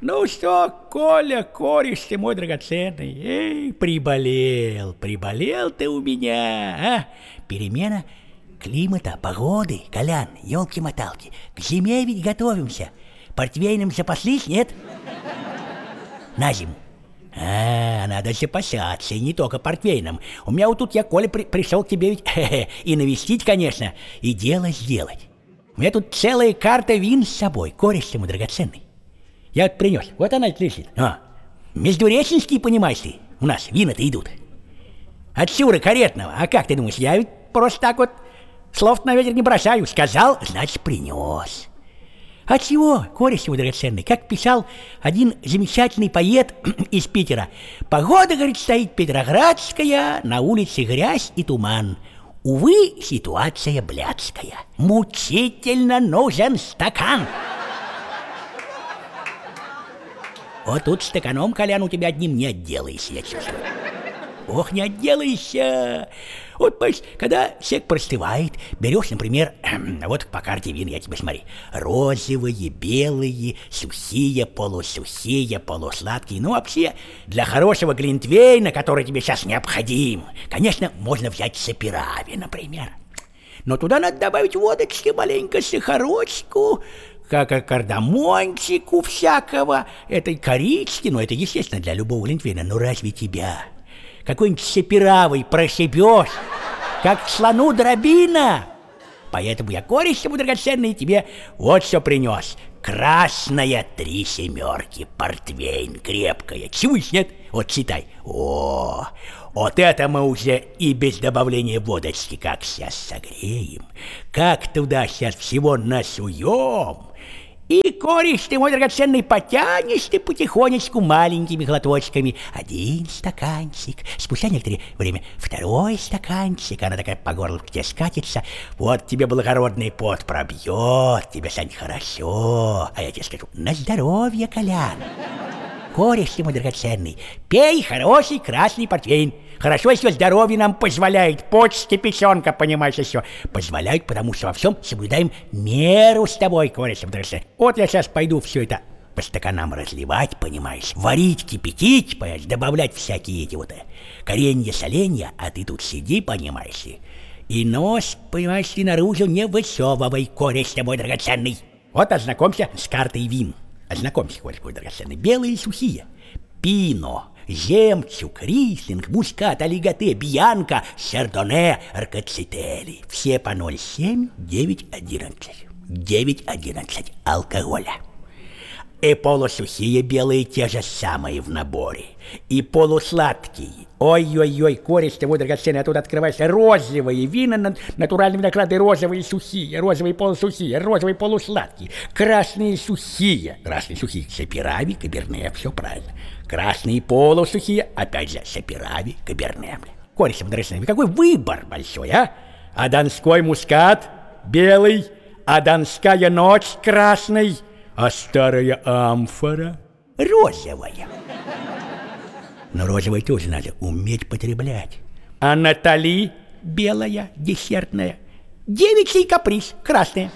Ну что, Коля, кореш ты мой драгоценный, приболел ты у меня, а? Перемена климата, погоды, Колян, елки-моталки, к зиме ведь готовимся. Портвейном запаслись, нет? На зиму. Надо запасаться, и не только портвейном. У меня вот тут я, Коля, пришел к тебе ведь и навестить, конечно, и дело сделать. У меня тут целая карта вин с собой, кореш ты мой драгоценный. Я вот принес, вот она лежит. Междуреченские, понимаешь ты, у нас вина-то идут. От Сюры Каретного, а как ты думаешь, я ведь просто так вот слов на ветер не бросаю. Сказал, значит принес. А чего, кореш его драгоценный, как писал один замечательный поэт из Питера. Погода, говорит, стоит петроградская, на улице грязь и туман. Увы, ситуация блядская. Мучительно нужен стакан. Вот тут стаканом, Колян, у тебя одним не отделаешься, я чувствую. Ох, не отделаешься. Вот, понимаешь, когда человек простывает, берешь, например, вот по карте вин, я тебе смотри, розовые, белые, сухие, полусухие, полусладкие. Ну, вообще, для хорошего глинтвейна, который тебе сейчас необходим, конечно, можно взять сапирави, например. Но туда надо добавить водочки, маленько сахарочку, как кардамончику всякого, этой корички, ну, это естественно для любого глинтвейна, но разве тебя какой-нибудь сапиравой прошибешь, как слону дробина? Поэтому я, кореш ему драгоценный, тебе вот что принес. Красная 3 семерки, портвейн, крепкая. Чуешь, нет? Вот читай. О, вот это мы уже и без добавления водочки как сейчас согреем, как туда сейчас всего насуем. И, кореш ты мой драгоценный, потянешь ты потихонечку маленькими глоточками. Один стаканчик, спустя некоторое время второй стаканчик, она такая по горлу к тебе скатится. Вот тебе благородный пот пробьет, тебе станет хорошо. А я тебе скажу, на здоровье, Колян. Кореш ты мой драгоценный, пей хороший красный портвейн. Хорошо, если здоровье нам позволяет, почки, печенка, понимаешь, еще позволяют, потому что во всем соблюдаем меру с тобой, кореш драгоценный. Вот я сейчас пойду все это по стаканам разливать, понимаешь, варить, кипятить, понимаешь, добавлять всякие эти вот коренья, соленья, а ты тут сиди, понимаешь, и нос, понимаешь, ты наружу не высовывай, кореш тобой драгоценный. Вот ознакомься с картой вин. Ознакомься, кореш мой драгоценный. Белые сухие. Пино, жемчуг, рислинг, мускат, олиготе, бьянка, шардоне, аркацители. Все по 0,7, 9,11. 9,11 алкоголя. И полусухие белые те же самые в наборе. И полусладкие. Ой-ой-ой, кореш ты мой драгоценный, а тут открываешься розовые вина, натуральные винограды, розовые сухие, розовые полусухие, розовые полусладкие, красные сухие, сапирави, каберне, все правильно. Красные полусухие, опять же, сапирави, каберне. Кореш ты мой драгоценный, какой выбор большой, а? А донской мускат белый, а донская ночь красный, а старая амфора розовая. Но розовой тоже надо уметь потреблять. А Натали белая, десертная. Девичий каприз красная.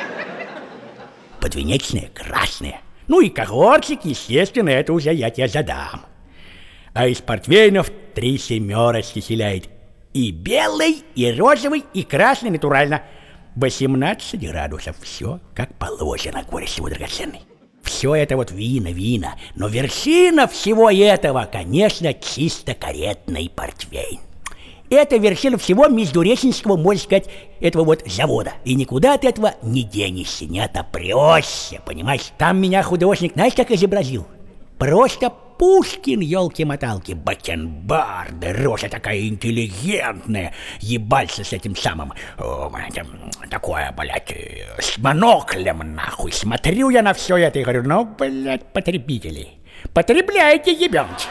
Подвенечная красная. Ну и когортик, естественно, это уже я тебе задам. А из портвейнов 3 семерочки хиляет. И белый, и розовый, и красный натурально. 18 градусов. Все как положено, кореш его драгоценный. Все это вот вина, но вершина всего этого, конечно, чисто каретный портвейн. Это вершина всего междуреченского, можно сказать, этого вот завода. И никуда от этого не денешься, не отопрешься, понимаешь? Там меня художник, знаешь, как изобразил? Просто Пушкин, елки-моталки, бакенбарды, рожа такая интеллигентная, ебался с этим самым, такое, блядь, с моноклем, нахуй. Смотрю я на все это и говорю, ну, блядь, потребители, потребляйте, ебёнки.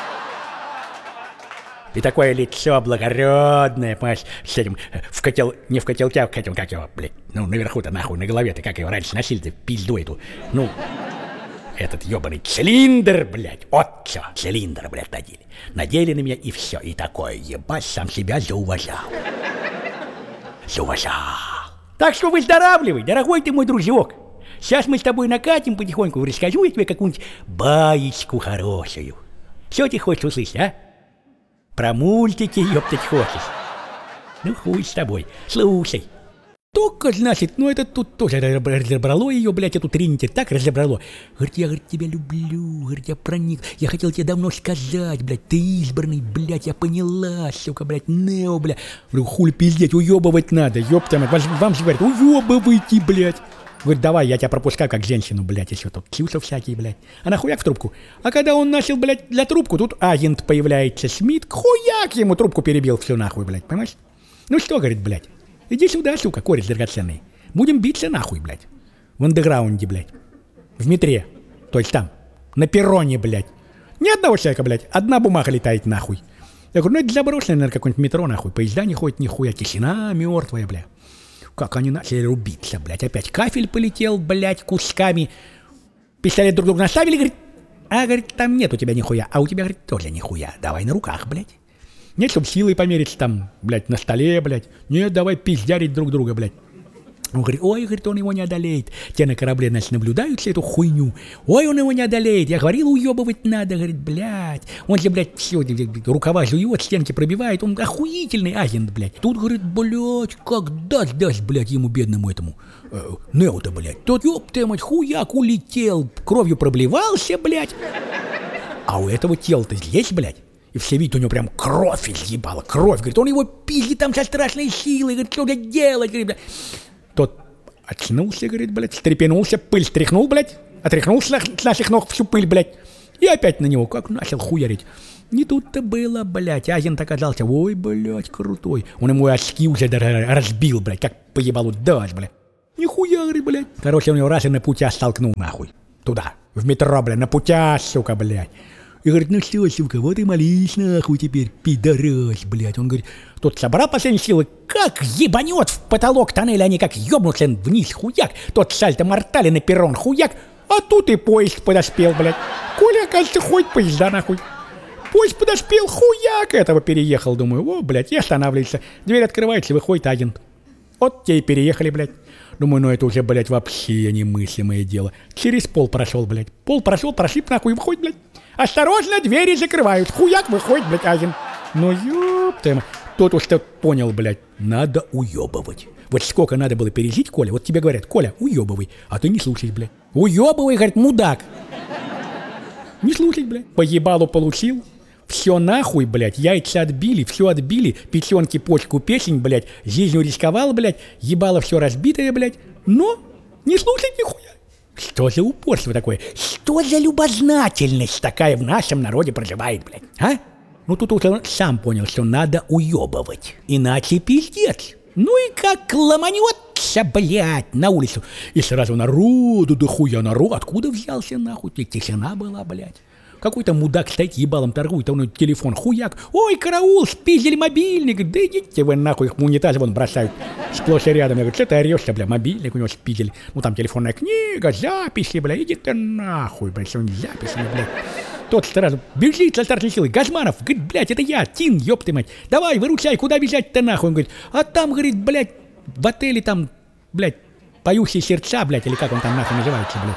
И такое лицо благородное, понимаешь, с этим, не в котелке, а в этим, как его, блядь, ну, наверху-то, нахуй, на голове-то, как его раньше носили-то, пизду эту, ну... Этот ебаный цилиндр, блядь, вот все, цилиндр, блядь, надели. Надели на меня и все, и такое, ебать, сам себя зауважал. Зауважал. Так что выздоравливай, дорогой ты мой дружок. Сейчас мы с тобой накатим потихоньку, расскажу я тебе какую-нибудь баечку хорошую. Что ты хочешь услышать, а? Про мультики, ёптать, хочешь? Ну, хуй с тобой. Слушай. Только, значит, ну это тут тоже разобрало ее, блядь, эту Тринити, так разобрало. Говорит, я, говорит, тебя люблю, говорит, я проник. Я хотел тебе давно сказать, блядь, ты избранный, блядь, я поняла, сука, блядь, Нео, блядь. Говорю, хули пиздеть, уебывать надо, ёпта, вам же говорят, уебывайте, блядь. Говорит, давай, я тебя пропускаю как женщину, блядь, еще тут ксюса всякие, блядь. А нахуяк в трубку. А когда он начал, блядь, для трубку, тут агент появляется, Смит, хуяк ему трубку перебил, все нахуй, блядь, понимаешь? Ну что, говорит, блядь. Иди сюда, сука, кореш драгоценный. Будем биться нахуй, блядь. В андеграунде, блядь. В метре. То есть там. На перроне, блядь. Ни одного человека, блядь. Одна бумага летает нахуй. Я говорю, ну это заброшенное, наверное, какое-нибудь метро, нахуй. Поезда не ходят нихуя. Тишина мертвая, блядь. Как они начали рубиться, блядь. Опять кафель полетел, блядь, кусками. Пистолет друг друга наставили, говорит. А, говорит, там нет у тебя нихуя. А у тебя, говорит, тоже нихуя. Давай на руках, блядь. Нет, чтобы силой помериться там, блядь, на столе, блядь. Нет, давай пиздярить друг друга, блядь. Он говорит, ой, говорит, он его не одолеет. Те на корабле, значит, наблюдают всю эту хуйню. Ой, он его не одолеет. Я говорил, уебывать надо, говорит, блядь. Он же, блядь, все, рукава жует, стенки пробивает. Он охуительный агент, блядь. Тут, говорит, блядь, как даст, блядь, ему бедному этому. Нео-то, блядь. Тот, ёб ты, мать, хуяк улетел. Кровью проблевался, блядь. А у этого тела-то здесь, блядь. И все видят, у него прям кровь изъебала, кровь. Говорит, он его пиздит там со страшной силой. Говорит, что блядь делать, говорит, блядь. Тот очнулся, говорит, блядь, встрепенулся, пыль стряхнул, блядь. Отряхнулся с наших ног всю пыль, блядь. И опять на него, как начал хуярить. Не тут-то было, блядь. Агент оказался, ой, блядь, крутой. Он ему очки уже разбил, блядь, как поебалу дать, блядь. Нихуя, говорит, блядь. Короче, он его раз и на путя столкнул, нахуй. Туда, в метро, блядь, на путя, сука, блядь. И говорит, ну что, сука, вот и молись нахуй теперь, пидорас, блядь. Он говорит, тот собрал последние силы, как ебанет в потолок тоннеля, они как ебнутся вниз, хуяк. Тот сальто-мортали на перрон, хуяк. А тут и поезд подоспел, блядь. Коля, оказывается, ходит поезда, нахуй. Поезд подоспел, хуяк, этого переехал, думаю, о, блядь, и останавливается. Дверь открывается, выходит агент. Вот те и переехали, блядь. Думаю, ну это уже, блядь, вообще немыслимое дело. Через пол прошел, блядь. Пол прошел, прошиб нахуй и выходит, блядь. Осторожно, двери закрывают. Хуяк выходит, блядь, агент. Ну ёпта. Тот уж понял, блядь, надо уебывать. Вот сколько надо было пережить, Коля. Вот тебе говорят, Коля, уебывай. А ты не слушай, блядь. Уебывай, говорит, мудак. Не слушай, блядь. По ебалу получил. Все нахуй, блядь, яйца отбили, все отбили, печенки, почку, печень, блядь, жизнью рисковал, блядь, ебало все разбитое, блядь, но не слушай нихуя. Что за упорство такое? Что за любознательность такая в нашем народе проживает, блядь, а? Ну тут уже сам понял, что надо уебывать, иначе пиздец. Ну и как ломанется, блядь, на улицу. И сразу народу, да хуя народ, откуда взялся нахуй? Тишина была, блядь. Какой-то мудак стоит, ебалом торгует, а он телефон, хуяк. Ой, караул, спиздили мобильник. Да идите вы нахуй, их в унитаз вон бросают. Сплошь и рядом. Я говорю, что ты орешь-то, бля, мобильник у него спиздили. Ну там телефонная книга, записи, бля, иди ты нахуй, бля, с записями, бля. Тот сразу бежит со старшей силой. Газманов, говорит, блядь, это я, Тин, ёб ты мать. Давай, выручай, куда бежать-то нахуй? Он говорит, а там, говорит, блядь, в отеле там, блядь, поющие сердца, блядь, или как он там нахуй называется, блядь.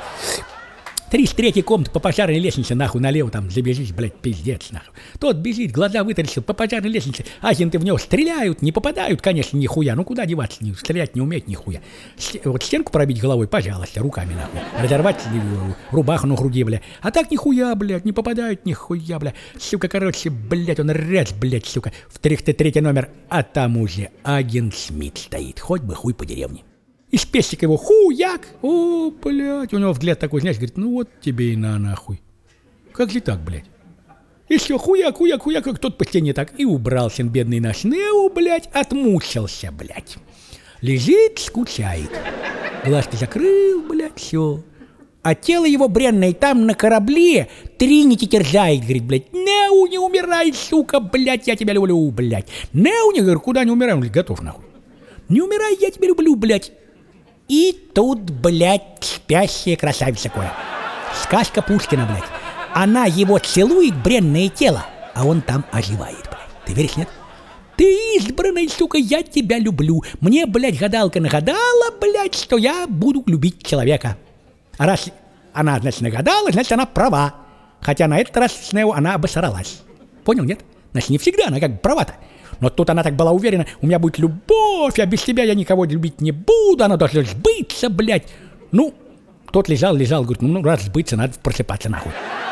33-й комнат по пожарной лестнице, нахуй, налево там забежишь, блядь, пиздец, нахуй. Тот бежит, глаза вытаращил по пожарной лестнице, агенты в него стреляют, не попадают, конечно, нихуя, ну куда деваться, стрелять не умеет нихуя. Вот стенку пробить головой, пожалуйста, руками, нахуй, разорвать рубаху на груди, бля, а так нихуя, блядь, не попадают нихуя, бля, сука, короче, блядь, он раз, блядь, сука, в 303 номер, а там уже агент Смит стоит, хоть бы хуй по деревне. Из пестика его хуяк. О, блядь, у него взгляд такой, знаешь, говорит, ну вот тебе и на нахуй. Как же так, блядь? И все, хуяк, как тот по стене так. И убрался бедный наш Нео, блядь, отмучился, блядь. Лежит, скучает. Глазки закрыл, блядь, все. А тело его бренное там на корабле Тринити терзает, говорит, блядь, Нео, не умирай, сука, блядь, я тебя люблю, блядь. Нео, не говорю, куда не умирай, он говорит, готов, нахуй. Не умирай, я тебя люблю, блядь. И тут, блядь, спящая красавица Коля. Сказка Пушкина, блядь. Она его целует, бренное тело, а он там оживает, блядь. Ты веришь, нет? Ты избранный, сука, я тебя люблю. Мне, блядь, гадалка нагадала, блядь, что я буду любить человека. А раз она, значит, нагадала, значит, она права. Хотя на этот раз с Нео она обосралась. Понял, нет? Значит, не всегда она как бы права-то. Но тут она так была уверена, у меня будет любовь, а без тебя я никого любить не буду, она должна сбыться, блядь. Ну, тот лежал, говорит, ну, раз сбыться, надо просыпаться, нахуй.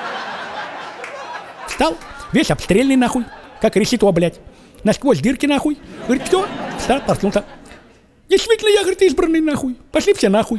Встал, весь обстрельный, нахуй, как решето, блядь. Насквозь дырки, нахуй. Говорит, все, встал, проснулся. Действительно, я, говорит, избранный, нахуй. Пошли все нахуй.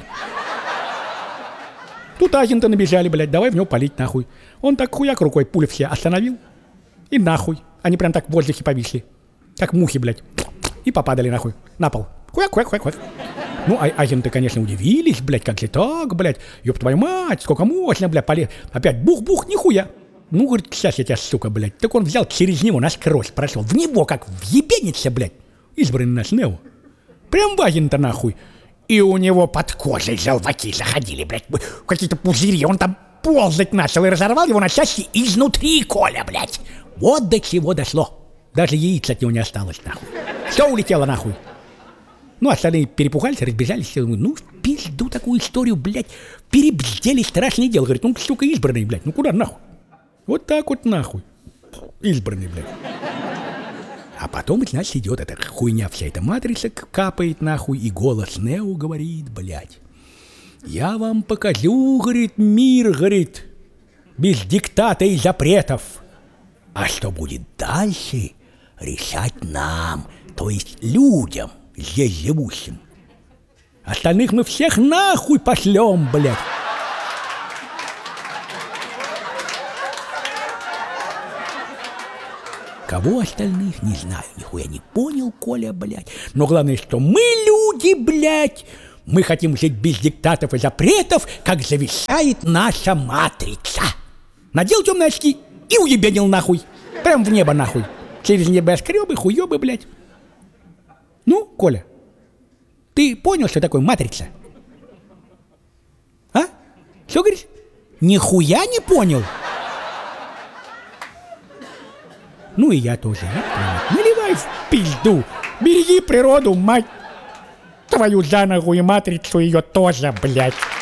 Тут агенты набежали, блядь, давай в него палить, нахуй. Он так хуяк рукой пули все остановил. И нахуй. Они прям так в воздухе повисли. Как мухи, блядь. И попадали, нахуй, на пол. Хуяк. Ну, агенты, конечно, удивились, блядь, как же так, блядь. Ёб твою мать, сколько можно, блядь, опять бух-бух, нихуя. Ну, говорит, сейчас я тебя, сука, блядь. Так он взял через него насквозь, прошел. В него, как въебенится, блядь. Избранный наш Нео. Прям в агента, нахуй. И у него под кожей желваки заходили, блядь. Какие-то пузыри. Он там ползать начал и разорвал его на части изнутри, Коля, блядь. Вот до чего дошло. Даже яиц от него не осталось, нахуй. Все улетело, нахуй. Ну, остальные перепугались, разбежались. Ну, в пизду такую историю, блядь. Перебздели страшное дело. Говорит, ну, сука, избранный, блядь. Ну, куда нахуй? Вот так вот нахуй. Избранный, блядь. А потом, значит, идет эта хуйня, вся эта матрица капает, нахуй. И голос Нео говорит, блядь. Я вам покажу, говорит, мир, говорит, без диктата и запретов. А что будет дальше, решать нам, то есть людям, здесь живущим. Остальных мы всех нахуй пошлем, блядь. Кого остальных, не знаю, нихуя не понял, Коля, блядь. Но главное, что мы люди, блядь. Мы хотим жить без диктатов и запретов, как завещает наша матрица. Надел темные очки и уебенил нахуй. Прям в небо нахуй. Через небоскребы, хуёбы, блядь. Ну, Коля, ты понял, что такое матрица? А? Что говоришь? Нихуя не понял? Ну и я тоже. Наливай в пизду. Береги природу, мать твою за ногу, и матрицу ее тоже, блядь.